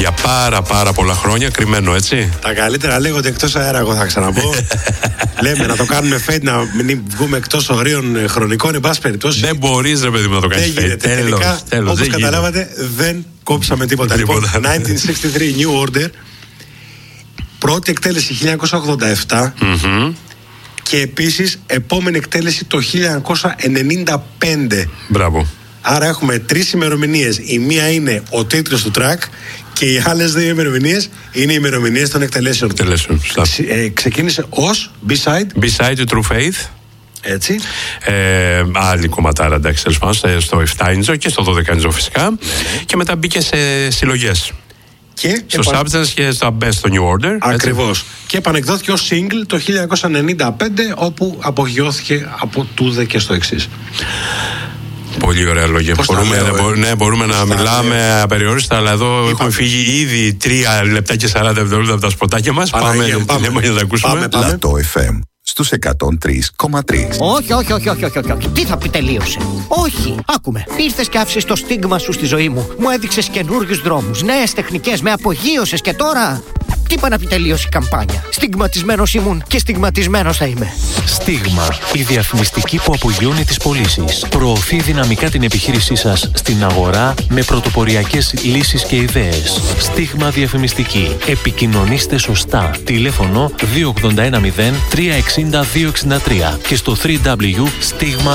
Για πάρα πολλά χρόνια, κρυμμένο, έτσι. Τα καλύτερα λέγονται εκτός αέρα, εγώ θα ξαναπώ. Λέμε να το κάνουμε fade, να μην βγούμε εκτός ορίων χρονικών, εν πάση περιπτώσει. Δεν μπορείς, ρε παιδί μου, να το κάνεις fade. Τελικά, όπως καταλάβατε, δεν κόψαμε τίποτα. Λοιπόν, 1963 New Order, πρώτη εκτέλεση 1987. Και επίσης επόμενη εκτέλεση το 1995. Μπράβο. Άρα έχουμε τρεις ημερομηνίες. Η μία είναι ο τίτλος του track και οι άλλες δύο ημερομηνίες είναι οι ημερομηνίες των εκτελέσεων. Ξεκίνησε ως B-side. B-side του True Faith. Έτσι. Άλλη κομματάρα, εντάξει, στο 7 και στο 12 φυσικά. Και μετά μπήκε σε συλλογές. Και στο Substance και στα Best στο New Order. Ακριβώς. Και επανεκδόθηκε ως single το 1995, όπου απογειώθηκε από τούδε και στο εξής. Πολύ ωραία λόγια. Μπορούμε να μιλάμε απεριόριστα, αλλά εδώ έχουμε φύγει ήδη 3 λεπτά και 40 δευτερόλεπτα από τα σποτάκια μας. Πάμε για να τα ακούσουμε. Λατό FM στους 103,3. Όχι. Τι θα πει τελείωσε? Όχι. Άκουμε. Ήρθες και άφησες το στίγμα σου στη ζωή μου. Μου έδειξες καινούριους δρόμους, νέες τεχνικές, με απογείωσες και τώρα. Τι είπα να πει τελείωσε η καμπάνια? Στιγματισμένος ήμουν και στιγματισμένος θα είμαι. Στίγμα. Η διαφημιστική που απογειώνει τις πωλήσεις. Προωθεί δυναμικά την επιχείρησή σας στην αγορά με πρωτοποριακές λύσεις και ιδέες. Στίγμα διαφημιστική. Επικοινωνήστε σωστά. Τηλέφωνο 2810 360 263 και στο www.stigma.gr.